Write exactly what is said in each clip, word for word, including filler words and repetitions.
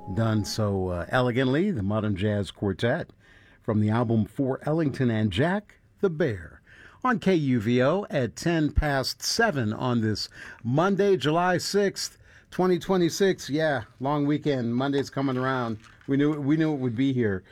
Done so uh, elegantly, the Modern Jazz Quartet from the album For Ellington and Jack, The Bear, on K U V O at ten past seven on this Monday, July sixth, twenty twenty-six. Yeah, long weekend. Monday's coming around. We knew we knew it would be here.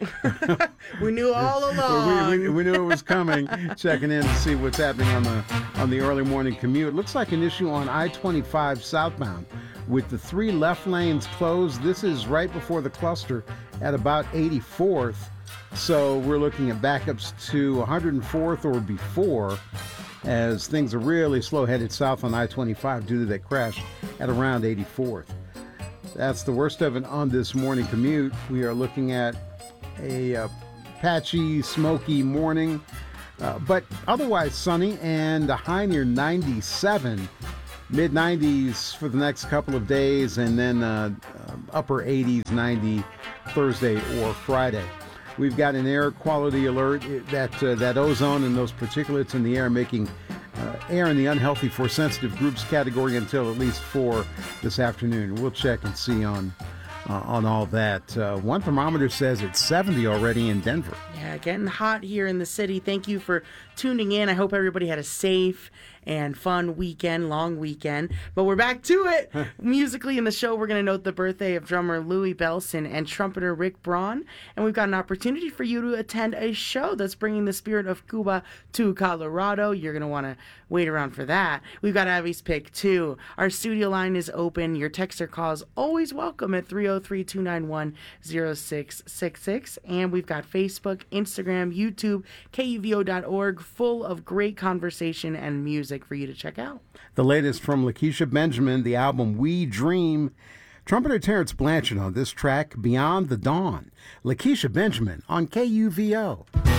We knew all along. we, we, we knew it was coming. Checking in to see what's happening on the on the early morning commute. Looks like an issue on I twenty-five southbound with the three left lanes closed. This is right before the cluster at about eighty-fourth. So we're looking at backups to one hundred fourth or before, as things are really slow headed south on I twenty-five due to that crash at around eighty-fourth. That's the worst of it on this morning commute. We are looking at a uh, patchy, smoky morning, uh, but otherwise sunny and a high near ninety-seven, mid nineties for the next couple of days, and then uh, uh, upper eighties, ninety Thursday or Friday. We've got an air quality alert that uh, that ozone and those particulates in the air making uh, air in the unhealthy for sensitive groups category until at least four this afternoon. We'll check and see on uh, on all that. Uh, one thermometer says it's seventy already in Denver. Yeah, getting hot here in the city. Thank you for tuning in. I hope everybody had a safe and fun weekend, long weekend. But we're back to it. Musically in the show, we're going to note the birthday of drummer Louie Bellson and trumpeter Rick Braun. And we've got an opportunity for you to attend a show that's bringing the spirit of Cuba to Colorado. You're going to want to wait around for that. We've got Abby's Pick, too. Our studio line is open. Your text or calls always welcome at three oh three, two nine one, oh six six six. And we've got Facebook, Instagram, YouTube, K U V O dot org, full of great conversation and music for you to check out. The latest from Lakeisha Benjamin, the album We Dream. Trumpeter Terrence Blanchard on this track, Beyond the Dawn. Lakeisha Benjamin on K U V O.